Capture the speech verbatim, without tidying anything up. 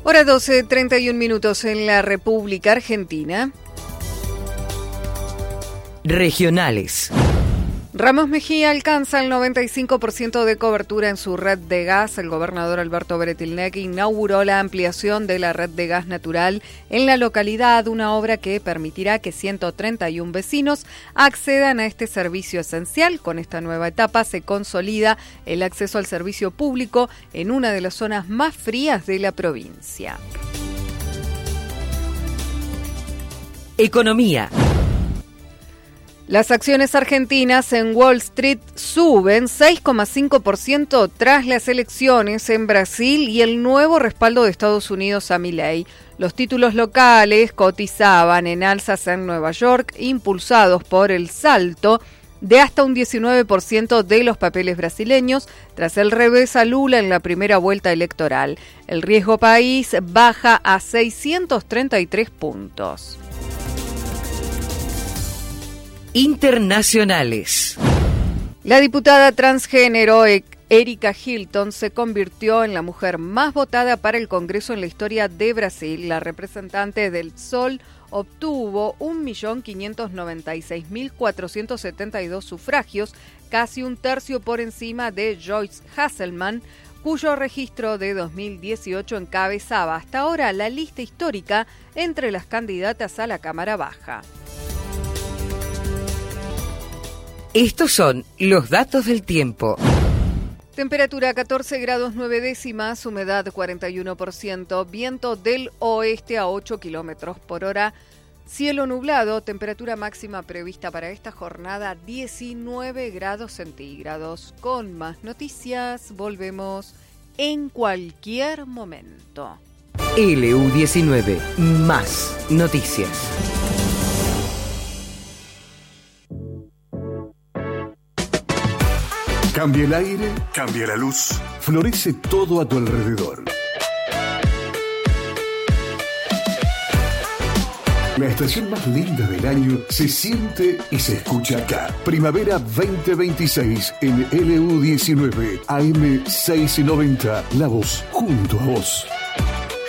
Hora doce, treinta y un minutos en la República Argentina. Regionales. Ramos Mejía alcanza el noventa y cinco por ciento de cobertura en su red de gas. El gobernador Alberto Bretilnec inauguró la ampliación de la red de gas natural en la localidad, una obra que permitirá que ciento treinta y uno vecinos accedan a este servicio esencial. Con esta nueva etapa se consolida el acceso al servicio público en una de las zonas más frías de la provincia. Economía. Las acciones argentinas en Wall Street suben seis coma cinco por ciento tras las elecciones en Brasil y el nuevo respaldo de Estados Unidos a Milei. Los títulos locales cotizaban en alzas en Nueva York, impulsados por el salto de hasta un diecinueve por ciento de los papeles brasileños tras el revés a Lula en la primera vuelta electoral. El riesgo país baja a seiscientos treinta y tres puntos. Internacionales. La diputada transgénero Erika Hilton se convirtió en la mujer más votada para el Congreso en la historia de Brasil. La representante del P SOL obtuvo un millón quinientos noventa y seis mil cuatrocientos setenta y dos sufragios, casi un tercio por encima de Joyce Hasselman, cuyo registro de dos mil dieciocho encabezaba hasta ahora la lista histórica entre las candidatas a la Cámara Baja. Estos son los datos del tiempo. Temperatura catorce grados nueve décimas, humedad cuarenta y uno por ciento, viento del oeste a ocho kilómetros por hora, cielo nublado, temperatura máxima prevista para esta jornada diecinueve grados centígrados. Con más noticias, volvemos en cualquier momento. L U diecinueve, más noticias. Cambia el aire, cambia la luz, florece todo a tu alrededor. La estación más linda del año se siente y se escucha acá. Primavera veinte veintiséis en L U diecinueve, A M seiscientos noventa, La Voz, junto a vos.